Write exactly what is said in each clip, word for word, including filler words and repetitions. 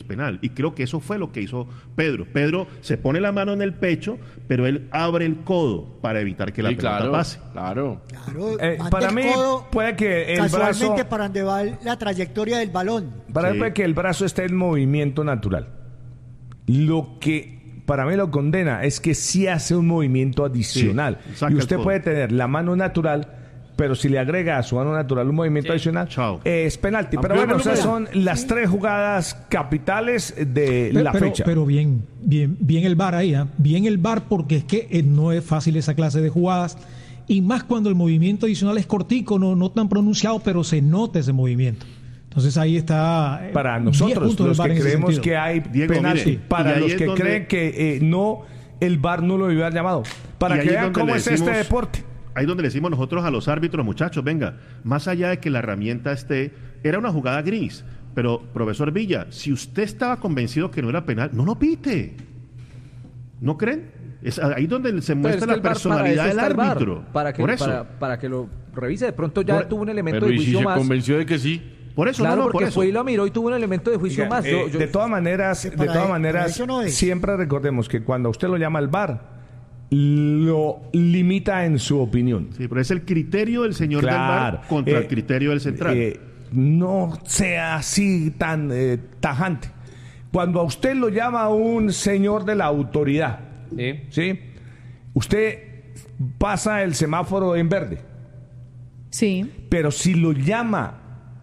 penal. Y creo que eso fue lo que hizo Pedro. Pedro se pone la mano en el pecho, pero él abre el codo para evitar que la sí, pelota claro, pase. Claro. Claro, Eh, manda para el mí codo puede que el casualmente brazo, para donde va la trayectoria del balón. para Sí. mí puede que el brazo esté en movimiento natural. Lo que para mí lo condena es que sí hace un movimiento adicional. Sí, saca y el usted codo. puede tener la mano natural, pero si le agrega a su mano natural un movimiento Sí. adicional, Chao. eh, es penalti. Pero Amplió bueno, el esas volumen. son las tres jugadas capitales de Pero, la pero, fecha. pero bien, bien, bien el V A R ahí, ¿ah? Bien el V A R porque es que eh, no es fácil esa clase de jugadas y más cuando el movimiento adicional es cortico, no, no tan pronunciado, pero se nota ese movimiento. Entonces ahí está. eh, Para diez nosotros, puntos del los V A R que en ese creemos sentido. que hay Diego, penalti, mire, para y ahí los es que donde- creen que eh, no, el V A R no lo hubiera llamado. Para Y ahí que es vean donde cómo le es este decimos- deporte. Ahí donde le decimos nosotros a los árbitros, muchachos, venga, más allá de que la herramienta esté, era una jugada gris, pero profesor Villa, si usted estaba convencido que no era penal, no lo pite. ¿No creen? Es ahí donde se Pero muestra es que la el V A R personalidad para del eso está el V A R, árbitro. Para que, Por eso. para, para que lo revise. De pronto ya Por- tuvo un elemento Pero de ¿y si juicio se más. convenció de que sí? Por eso, Claro, no, no, porque por eso. fue y lo miró y tuvo un elemento de juicio Oiga, más. eh, Yo- yo- de todas maneras, Que de para- todas para maneras, eso no es. siempre recordemos que cuando usted lo llama al V A R, lo limita en su opinión. Sí, pero es el criterio del señor Claro. del V A R contra Eh, el criterio del central. eh, no sea así tan eh, tajante. Cuando a usted lo llama un señor de la autoridad, Sí. ¿sí? Usted pasa el semáforo en verde, Sí. pero si lo llama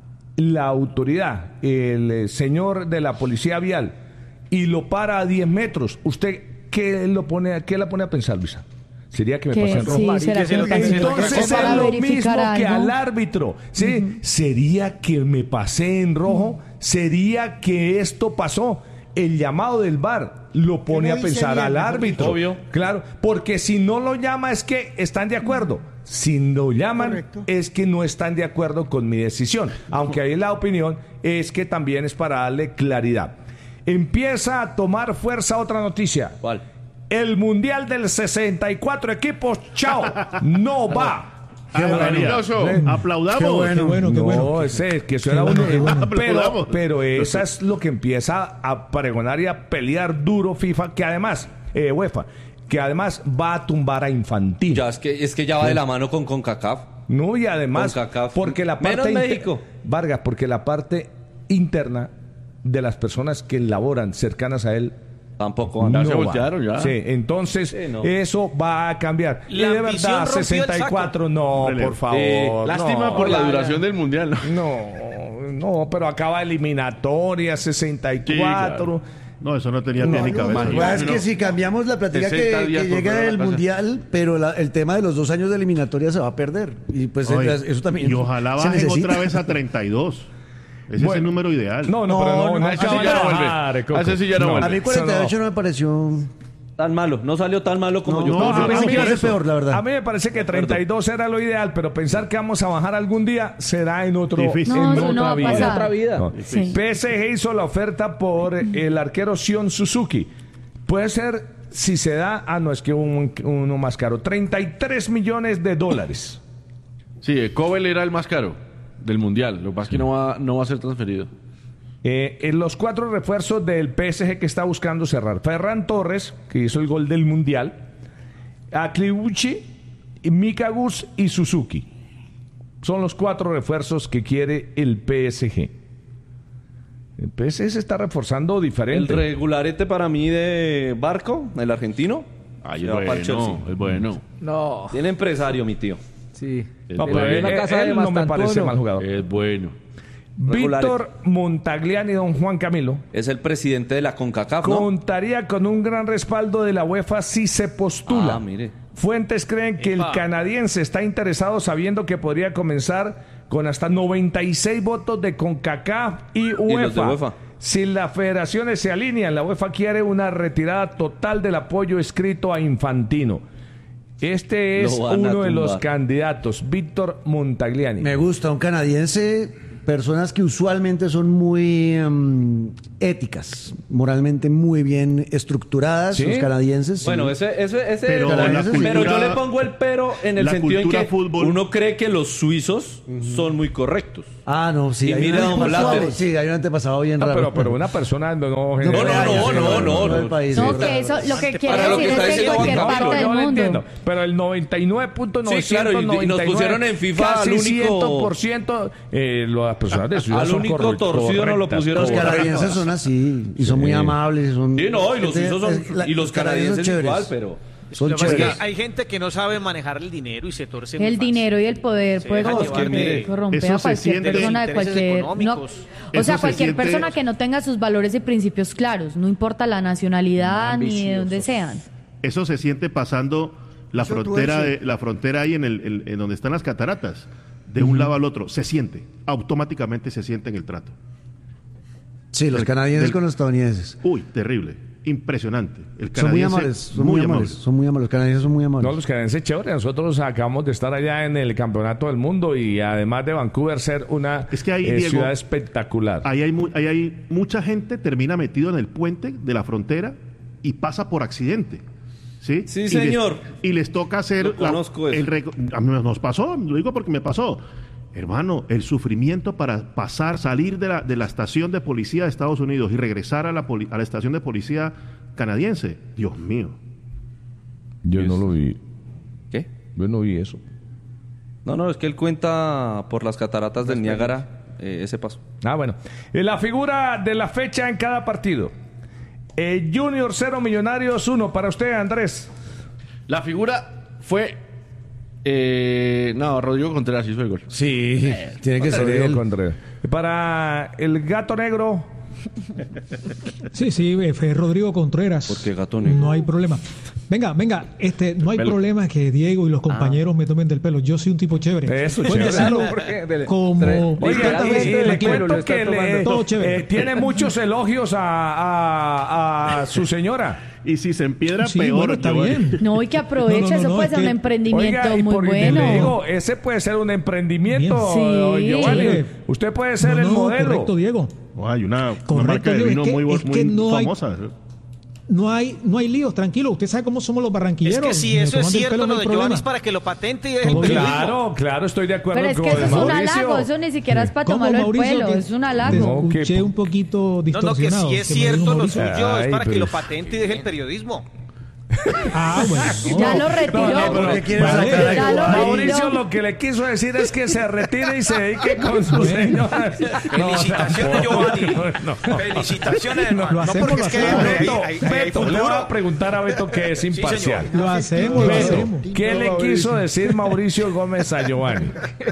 la autoridad, el eh, señor de la policía vial, y lo para a diez metros, ¿usted qué, lo pone, qué la pone a pensar, Luisa? Sería que me Que pasa en rojo. sí, será que que lo me pasé en rojo. Entonces Para es lo mismo verificar que algo. al árbitro, ¿sí? Sería que me pasé en rojo, sería que esto pasó. El llamado del V A R lo pone no a dice pensar bien, al mejor árbitro. dicho. Obvio. Claro, porque si no lo llama es que están de acuerdo. Si lo llaman Correcto. es que no están de acuerdo con mi decisión. Aunque ahí la opinión es que también es para darle claridad. Empieza a tomar fuerza otra noticia. ¿Cuál? El Mundial del sesenta y cuatro equipos, chao, no va. Qué maravilloso. Aplaudamos. Qué bueno, qué no, bueno. ese, que eso Qué era bueno, uno. qué bueno. Pero, Aplaudamos. pero esa es lo que empieza a pregonar y a pelear duro FIFA, que además, eh, UEFA, que además va a tumbar a Infantino. Ya, es que, es que ya va de la mano con CONCACAF. No, y además, CONCACAF. porque la parte Menos inter- México. Vargas, porque la parte interna de las personas que laboran cercanas a él Tampoco van Ya a se va. voltearon, ya. Sí, entonces Sí, no. eso va a cambiar. Y La de ambición verdad, rompió el sesenta y cuatro, no, Relevo. por favor. Sí, Lástima no, por la la- duración del mundial, ¿no? No, no, pero acaba eliminatoria, sesenta y cuatro. No, eso no tenía pie No, ni no, cabeza. man, Lo que pasa es no. que si cambiamos la plática que, sesenta días que por llega fuera de el la casa. mundial, pero la- el tema de los dos años de eliminatoria se va a perder. Y pues Oye, eso también y ojalá se bajen necesita. otra vez a treinta y dos. Ese es el Bueno. número ideal. No, no, No, pero no, no, no, ese se sí van ya a no vuelve. bajar, Coco. Ese sí ya no vuelve. A mí cuarenta y ocho eso no me pareció... Tan malo, no salió tan malo como No, yo no, pensé. yo a pensé mí que iba a ser eso. peor, la verdad. A mí me parece que treinta y dos era lo ideal, pero pensar que vamos a bajar algún día será en otro Difícil. No, en eso no otra va a vida. pasar. Otra vida. No. Sí. P S G hizo la oferta por el arquero Sion Suzuki. Puede ser, si se da, ah, no, es que un, uno más caro, treinta y tres millones de dólares. Sí, eh, Kobel era el más caro del mundial. Lo que pasa es que no va, no va a ser transferido. Eh, en los cuatro refuerzos del P S G que está buscando cerrar: Ferran Torres, que hizo el gol del mundial, Akliuchi, Mika Gus y Suzuki. Son los cuatro refuerzos que quiere el P S G. El P S G se está reforzando El diferente. regularete para mí de Barco, el argentino. Ay, se es va para el Chelsea. bueno, es bueno. No. Tiene empresario, mi tío. Sí. No, Es pero bueno. él, Una casa él de no me parece Mastantuono. mal jugador. Es bueno. Víctor Montagliani, don Juan Camilo, Es el presidente de la CONCACAF, ¿no? contaría con un gran respaldo de la UEFA si se postula. Ah, mire. Fuentes creen que el canadiense está interesado sabiendo que podría comenzar con hasta noventa y seis votos de CONCACAF y los de UEFA. UEFA. Si las federaciones se alinean, la UEFA quiere una retirada total del apoyo escrito a Infantino. Este es Lo van a uno de los tumbar. candidatos, Víctor Montagliani. Me gusta, un canadiense personas que usualmente son muy em, éticas, moralmente muy bien estructuradas, ¿Sí? los canadienses. sí. Bueno, ese, ese, ese Pero pero, la cultura- yo le pongo el pero en el la sentido en cultura que fútbol- uno cree que los suizos son muy correctos. Ah, no, sí. Y hay mira, un don antepasado- Blatter. Sí, hay un antepasado bien Ah, raro. pero, pero una persona no, no, no, no, no, no, no. del país, No, sí. que eso lo que quiere Para lo que decir está es que en diciendo cualquier Juan parte Camilo. del yo lo mundo. entiendo, pero el noventa y nueve punto novecientos noventa y nueve, Sí, claro, y- y nos pusieron en FIFA casi al único- cien por ciento, eh, las personas de ciudad Al son único corre- torcido no lo correctas. pusieron. Los canadienses son así y son muy amables. y Son, Sí, no, y los gente- suizos son, es- la- y los canadienses son igual, chéveres. pero... Son Lo que pasa es chéveres. que hay gente que no sabe manejar el dinero y se torce muy El fácil. dinero y el poder Se puede deja corromper, llevar de- corromper eso a se cualquier siente- persona de intereses cualquier no, económicos. o Eso sea se cualquier siente- persona que no tenga sus valores y principios claros, no importa la nacionalidad ni de dónde sean. Eso se siente pasando la Eso tú frontera dices. de, la frontera ahí en el en, en donde están las cataratas, de un lado al otro, se siente, automáticamente se siente en el trato. Sí, los del- canadienses del- con los estadounidenses. Uy, terrible, impresionante. El Son muy canadiense, amables, son muy, amables, son muy amables. Los canadienses son muy amables. No, los canadienses chévere. Nosotros acabamos de estar allá en el Campeonato del Mundo y además de Vancouver ser una Es que ahí, eh, Diego, ciudad espectacular. Ahí hay, mu- ahí hay mucha gente termina metido en el puente de la frontera y pasa por accidente. ¿Sí? Sí, Y les- señor. y les toca hacer Lo conozco eso. el reco- a mí nos pasó, lo digo porque me pasó. Hermano, el sufrimiento para pasar, salir de la, de la estación de policía de Estados Unidos y regresar a la, poli- a la estación de policía canadiense. Dios mío. Yo no lo vi. ¿Qué? Yo no vi eso. No, no, es que él cuenta por las cataratas del Niágara eh, ese paso. Ah, bueno. Eh, La figura de la fecha en cada partido. Eh, Junior cero, Millonarios uno. Para usted, Andrés. La figura fue... eh, no, Rodrigo Contreras hizo el gol. Sí, tiene que ser Rodrigo él. Contreras. Para el Gato Negro. Sí, sí, eh, fue Rodrigo Contreras. ¿Por qué Gato Negro? No hay problema. Venga, venga, este, no hay Pelo. problema que Diego y los compañeros me tomen del pelo. Yo soy un tipo chévere. Eso, Pueden chévere. decirlo Claro, porque de- como tres- Oiga, y, y le tranquilo, cuento lo está que le- tomando. Todo chévere. eh, tiene muchos elogios a, a- a su señora. Y si se empiedra, Sí, peor. bueno, está Giovanni. bien. No, y que aproveche, No, no, no, eso no, puede es ser un que- emprendimiento Oiga, y muy por- bueno. le digo, ese puede ser un emprendimiento, Bien. don Sí. Giovanni. Chévere. Usted puede ser No, el no, modelo. correcto, Diego. Oh, hay una, una Correcto, marca de Diego, vino es que- muy, es muy que no hay- famosa. No hay, no hay líos, tranquilo. Usted sabe cómo somos los Es barranquilleros. que si Me eso es toman del cierto, pelo, no lo hay de Giovanni problema. es para que lo patente y deje el Como periodismo. Claro, claro, estoy de acuerdo Pero es con que eso es un Mauricio. halago, eso ni siquiera es para ¿Cómo, tomarlo el Mauricio, pelo, que es un te halago. No, que- escuché un poquito No, no, que distorsionado. si es que me dijo cierto, lo Mauricio. suyo Ay, es para que pero- lo patente y deje el periodismo. Ah, bueno. Ya lo retiró. No, no, pero- ¿Por qué quiere Vale, sacar a ya lo Giovanni? Mauricio lo que le quiso decir es que se retire y se dedique con su señora. Felicitaciones, Giovanni. No. Felicitaciones, Lo hermano. No, hacemos, porque lo es que hacemos. hay, Beto, hay- hay- hay Beto, le voy futuro. a preguntar a Beto que es señor. imparcial. Lo hacemos, lo Beto, hacemos. ¿qué le quiso decir Mauricio Gómez a Giovanni?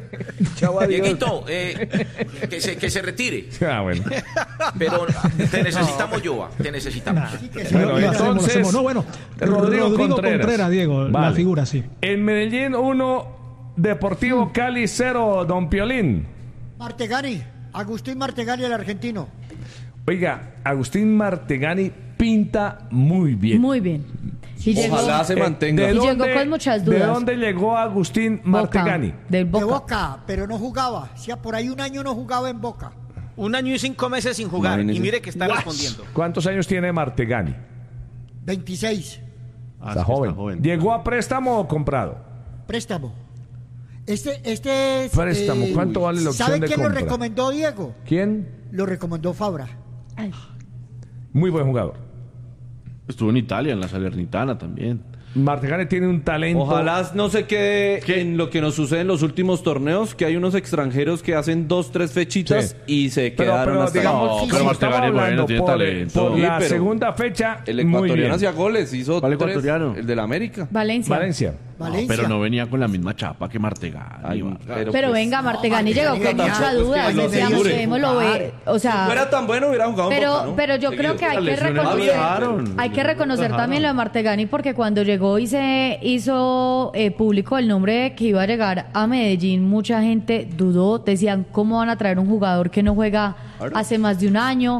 Dieguito, eh, que, se, que se retire. Ah, bueno. Pero te necesitamos, Joa. Te necesitamos. Bueno, Lo hacemos, lo entonces, hacemos. No, bueno, Rodrigo, Rodrigo Contreras. Contreras, Diego, la Vale. figura, sí. En Medellín uno, Deportivo Cali cero, Don Piolín. Martegani, Agustín Martegani, el argentino. Oiga, Agustín Martegani pinta muy bien. Muy bien. Y llegó, Ojalá se Eh, mantenga. ¿de Y llegó dónde- con muchas ¿De dudas. dónde llegó Agustín Boca, Martegani? del De Boca. Boca, pero no jugaba. O sea, por ahí un año no jugaba en Boca. Un año y cinco meses sin jugar. Imagínese. Y mire que está respondiendo. ¿Cuántos años tiene Martegani? veintiséis, Ah, Está sí, joven. ¿Llegó a préstamo o comprado? préstamo. Este, este es... Préstamo, ¿cuánto vale la opción ¿Sabe de quién compra? lo recomendó, Diego? ¿Quién? Lo recomendó Fabra. Ay, Muy buen jugador. Estuvo en Italia, en la Salernitana también. Martegani tiene un talento. Ojalá no se quede en lo que nos sucede en los últimos torneos, que hay unos extranjeros que hacen dos, tres fechitas Sí. y se Pero, quedaron pero hasta digamos, No, si pero estamos Martegani, bueno, hablando tiene por, talento. por Sí, la pero segunda fecha, el muy ecuatoriano bien. hacía goles, hizo ¿Cuál tres, ecuatoriano? el del América. Valencia. Valencia. Valencia. Pero no venía con la misma chapa que Martegani. Ay, va. pero, Pero pues, venga, Martegani No, llegó Martegani con genial. mucha duda. Pues que lo Digamos, asegure. démoslo ver. O sea, si fuera tan bueno hubiera jugado en pero, Boca, ¿no? pero yo creo que hay que Las lesiones lo reconocer, dejaron. hay que reconocer también lo de Martegani, porque cuando llegó y se hizo eh, público el nombre de que iba a llegar a Medellín, mucha gente dudó, decían cómo van a traer un jugador que no juega hace más de un año.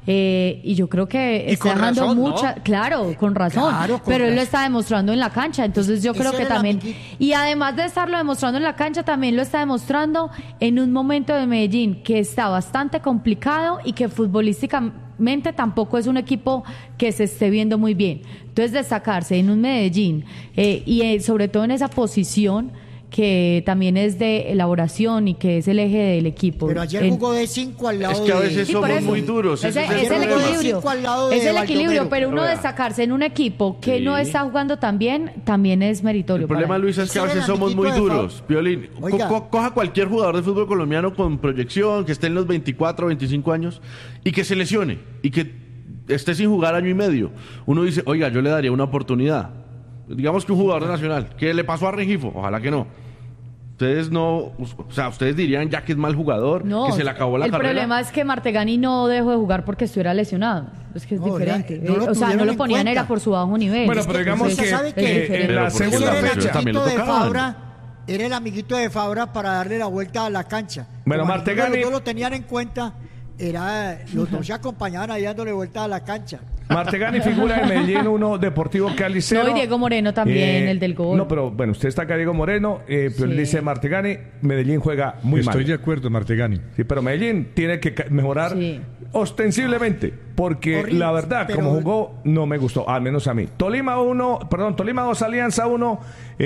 Eh, y yo creo que Y está con dejando razón, ¿no? mucha, claro, con razón, Claro, con pero él lo razón. está demostrando en la cancha, entonces yo Ese creo que era el también, amiguito. y además de estarlo demostrando en la cancha, también lo está demostrando en un momento de Medellín que está bastante complicado y que futbolísticamente tampoco es un equipo que se esté viendo muy bien. Entonces destacarse en un Medellín eh, y eh, sobre todo en esa posición que también es de elaboración y que es el eje del equipo. Pero ayer En- jugó de cinco al lado Es que a de- veces Sí, por somos eso. muy duros. Ese- ese es el es el problema. equilibrio. Cinco al lado de Es el Baldomero. equilibrio, pero uno Vea. destacarse en un equipo que Sí. no está jugando tan bien también es meritorio. El problema, para él. Luis, es que a Ese era veces el somos muy amiguito de duros. Fab- Piolín, co- Oiga. co- coja cualquier jugador de fútbol colombiano con proyección, que esté en los veinticuatro, veinticinco años, y que se lesione, y que esté sin jugar año y medio. Uno dice, oiga, yo le daría una oportunidad. Digamos que un jugador de Nacional, ¿qué le pasó a Rengifo? Ojalá que no. Ustedes no, o sea, ustedes dirían ya que es mal jugador, No, que se le acabó la el carrera. problema es que Martegani no dejó de jugar porque estuviera lesionado. Es que es No, diferente. ya, no lo Eh, o sea, no tuvieron lo en ponían cuenta. era por su bajo nivel. Bueno, Es pero que, digamos entonces, que ¿sabe es qué? eh, diferente. en la Pero porque segunda las Era el lesiones fecha. también lo amiguito de tocaban. Fabra, era el amiguito de Fabra para darle la vuelta a la cancha. Bueno, Como Martegani- Los dos lo tenían en cuenta, era, los dos se acompañaban ahí dándole vuelta a la cancha. Martegani figura en Medellín uno, Deportivo Cali cero. No, y Diego Moreno también, el del gol. No, pero bueno, usted está acá, Diego Moreno, eh, pero Sí. dice Martegani, Medellín juega muy Estoy mal. de acuerdo, Martegani. Sí, pero Medellín tiene que ca- mejorar Sí. ostensiblemente, porque Horrible, la verdad, pero- como jugó, no me gustó, al menos a mí. Tolima uno, perdón, Tolima dos, Alianza uno,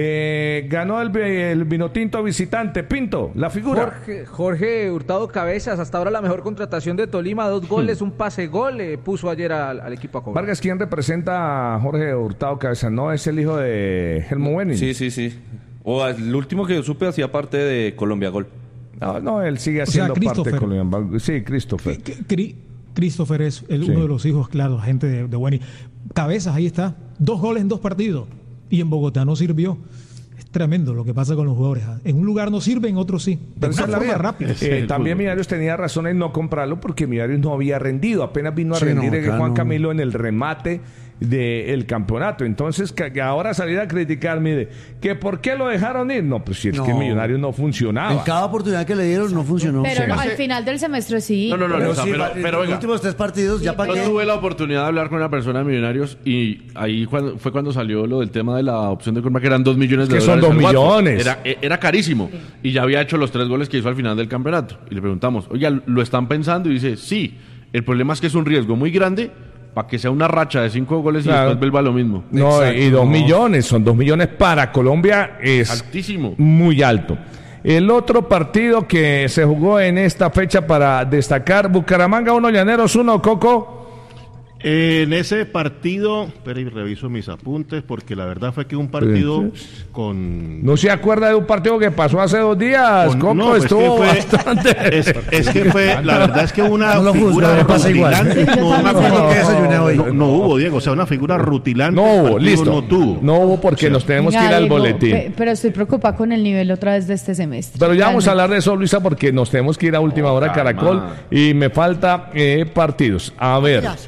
eh, ganó el, el Vinotinto visitante, Pinto, la figura. Jorge, Jorge Hurtado Cabezas, hasta ahora la mejor contratación de Tolima, dos goles, un pase gol, eh, puso ayer al, al equipo a cobrar. Vargas, ¿quién representa a Jorge Hurtado Cabeza? ¿No es el hijo de Helmo Wenning? Sí, sí, sí. O el último que yo supe hacía parte de Colombia Gol. No, no, él sigue O sea, haciendo parte de Christopher. Colombia. Sí, Christopher. Que- que- Cri- Christopher es el- Sí. uno de los hijos, claro, gente de, de Wenny. Cabezas, ahí está. Dos goles en dos partidos. Y en Bogotá no sirvió. Es tremendo lo que pasa con los jugadores. En un lugar no sirve, en otro sí. De Pero esa una es la forma vida. rápida. Eh, el también fútbol. Millonarios tenía razón en no comprarlo porque Millonarios no había rendido. Apenas vino a Sí, rendir no, eh, acá Juan no. Camilo en el remate del campeonato. Entonces, que, que ahora salir a criticar, mire, que por qué lo dejaron ir. No, pues si es No. que Millonarios no funcionaba. En cada oportunidad que le dieron no funcionó. Pero no, Sí. al final del semestre sí. No, no, no, Pero o sea, sí, pero, va- pero los oiga, últimos tres partidos, ya Sí, para yo qué. tuve la oportunidad de hablar con una persona de Millonarios y ahí cuando, fue cuando salió lo del tema de la opción de compra, que eran dos millones de Que son dólares. dos al Watford. millones. Era, e- era carísimo. Y ya había hecho los tres goles que hizo al final del campeonato. Y le preguntamos, oiga, ¿lo están pensando? Y dice, sí. El problema es que es un riesgo muy grande para que sea una racha de cinco goles Claro. y después vuelva lo mismo. No, Exacto, y dos no. millones, son dos millones para Colombia, es Altísimo. muy alto. El otro partido que se jugó en esta fecha para destacar, Bucaramanga uno, Llaneros uno, Coco. En ese partido, espera y reviso mis apuntes, porque la verdad fue que un partido con... ¿No se acuerda de un partido que pasó hace dos días? con- Coco no, pues estuvo que fue- bastante... Es, es que fue, la verdad es que una No lo juzgo, figura me pasa igual. rutilante, no, una Fue lo que desayuné hoy. no, no hubo, Diego, o sea, una figura rutilante. No el hubo, partido listo. No tuvo. No hubo porque nos tenemos que ir Venga, al Diego, boletín. pe- Pero estoy preocupada con el nivel otra vez de este semestre. Pero ya vamos a Realmente. hablar de eso, Luisa, porque nos tenemos que ir a última hora a Caracol y me falta eh, partidos. A ver, Mira,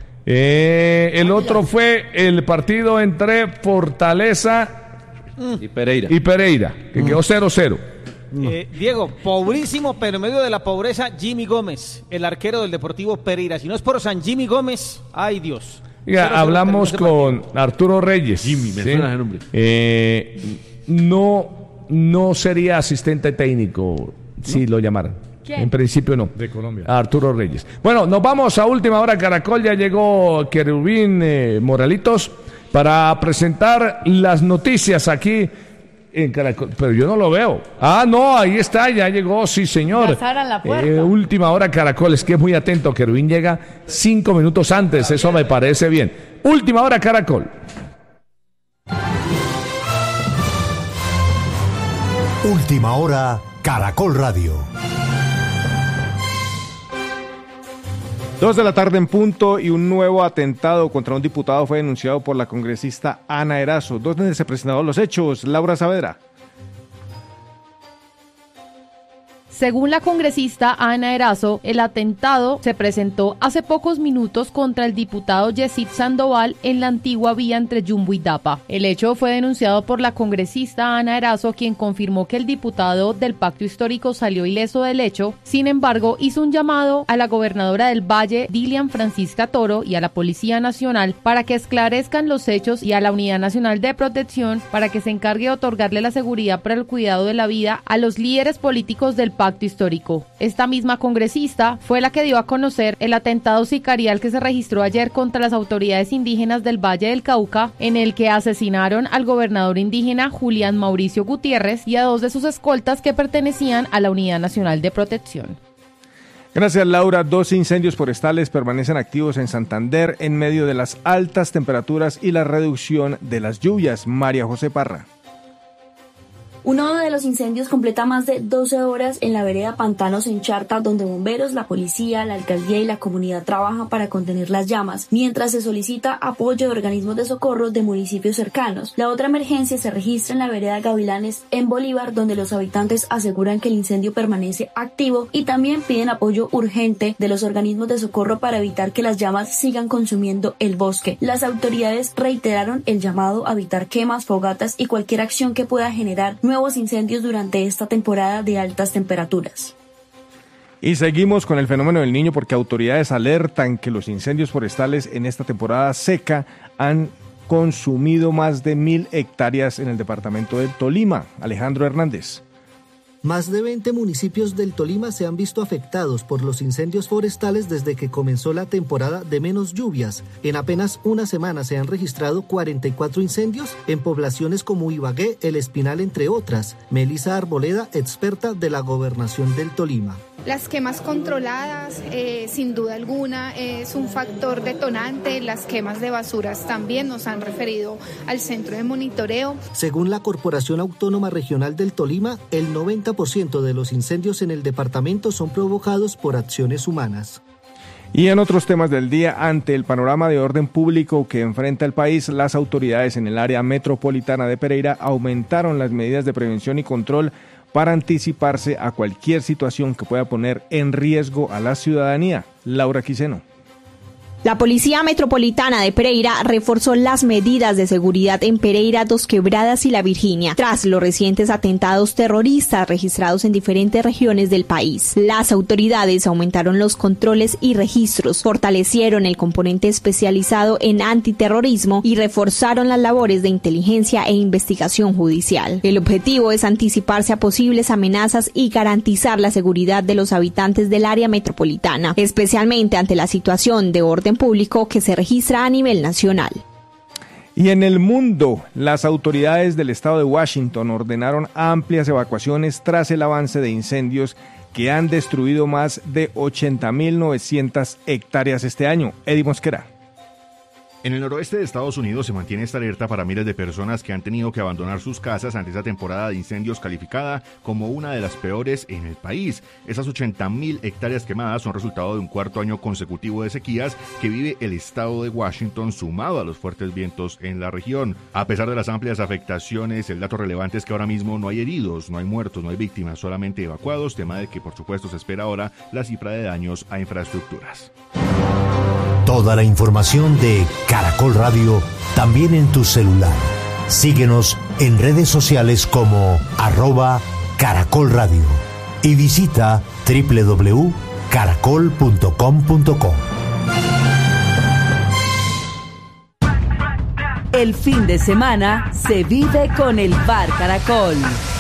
eh, el otro fue el partido entre Fortaleza Y Pereira. y Pereira, que quedó cero cero. Eh, Diego, pobrísimo, pero en medio de la pobreza, Jimmy Gómez, el arquero del Deportivo Pereira. Si no es por San Jimmy Gómez, ay Dios. Oiga, Cero cero hablamos terminó ese con Arturo Reyes. Jimmy, me suena ese nombre. Eh, no, no sería asistente técnico si lo llamaran. ¿Quién? En principio no. De Colombia. Arturo Reyes. Bueno, nos vamos a última hora. Caracol, ya llegó Querubín eh, Moralitos para presentar las noticias aquí en Caracol. Pero yo no lo veo. Ah, no, ahí está, ya llegó, sí señor. Ya cerran la puerta. Eh, última hora Caracol, es que es muy atento. Querubín llega cinco minutos antes, eso me parece bien. Última hora Caracol. Última hora, Caracol Radio. Dos de la tarde en punto y un nuevo atentado contra un diputado fue denunciado por la congresista Ana Erazo. ¿Dónde se presentaron los hechos? Laura Saavedra. Según la congresista Ana Erazo, el atentado se presentó hace pocos minutos contra el diputado Yesid Sandoval en la antigua vía entre Yumbo y Dapa. El hecho fue denunciado por la congresista Ana Erazo, quien confirmó que el diputado del Pacto Histórico salió ileso del hecho. Sin embargo, hizo un llamado a la gobernadora del Valle, Dilian Francisca Toro, y a la Policía Nacional para que esclarezcan los hechos y a la Unidad Nacional de Protección para que se encargue de otorgarle la seguridad para el cuidado de la vida a los líderes políticos del Pacto Histórico. Esta misma congresista fue la que dio a conocer el atentado sicarial que se registró ayer contra las autoridades indígenas del Valle del Cauca, en el que asesinaron al gobernador indígena Julián Mauricio Gutiérrez y a dos de sus escoltas que pertenecían a la Unidad Nacional de Protección. Gracias, Laura. Dos incendios forestales permanecen activos en Santander en medio de las altas temperaturas y la reducción de las lluvias. María José Parra. Uno de los incendios completa más de doce horas en la vereda Pantanos en Charta, donde bomberos, la policía, la alcaldía y la comunidad trabajan para contener las llamas, mientras se solicita apoyo de organismos de socorro de municipios cercanos. La otra emergencia se registra en la vereda Gavilanes en Bolívar, donde los habitantes aseguran que el incendio permanece activo y también piden apoyo urgente de los organismos de socorro para evitar que las llamas sigan consumiendo el bosque. Las autoridades reiteraron el llamado a evitar quemas, fogatas y cualquier acción que pueda generar nuevos incendios durante esta temporada de altas temperaturas. Y seguimos con el fenómeno del Niño porque autoridades alertan que los incendios forestales en esta temporada seca han consumido más de mil hectáreas en el departamento del Tolima. Alejandro Hernández. Más de veinte municipios del Tolima se han visto afectados por los incendios forestales desde que comenzó la temporada de menos lluvias. En apenas una semana se han registrado cuarenta y cuatro incendios en poblaciones como Ibagué, El Espinal, entre otras. Melissa Arboleda, experta de la Gobernación del Tolima. Las quemas controladas, eh, sin duda alguna, es un factor detonante. Las quemas de basuras también nos han referido al centro de monitoreo. Según la Corporación Autónoma Regional del Tolima, el noventa por ciento de los incendios en el departamento son provocados por acciones humanas. Y en otros temas del día, ante el panorama de orden público que enfrenta el país, las autoridades en el área metropolitana de Pereira aumentaron las medidas de prevención y control para anticiparse a cualquier situación que pueda poner en riesgo a la ciudadanía. Laura Quiseno. La Policía Metropolitana de Pereira reforzó las medidas de seguridad en Pereira, Dos Quebradas y La Virginia, tras los recientes atentados terroristas registrados en diferentes regiones del país. Las autoridades aumentaron los controles y registros, fortalecieron el componente especializado en antiterrorismo y reforzaron las labores de inteligencia e investigación judicial. El objetivo es anticiparse a posibles amenazas y garantizar la seguridad de los habitantes del área metropolitana, especialmente ante la situación de orden público que se registra a nivel nacional. Y en el mundo, las autoridades del estado de Washington ordenaron amplias evacuaciones tras el avance de incendios que han destruido más de ochenta mil novecientas hectáreas este año. Eddie Mosquera. En el noroeste de Estados Unidos se mantiene esta alerta para miles de personas que han tenido que abandonar sus casas ante esta temporada de incendios calificada como una de las peores en el país. Esas ochenta mil hectáreas quemadas son resultado de un cuarto año consecutivo de sequías que vive el estado de Washington, sumado a los fuertes vientos en la región. A pesar de las amplias afectaciones, el dato relevante es que ahora mismo no hay heridos, no hay muertos, no hay víctimas, solamente evacuados, tema de que por supuesto se espera ahora la cifra de daños a infraestructuras. Toda la información de Caracol Radio también en tu celular. Síguenos en redes sociales como arroba Caracol Radio y visita doble u doble u doble u punto caracol punto com punto co. El fin de semana se vive con el Bar Caracol.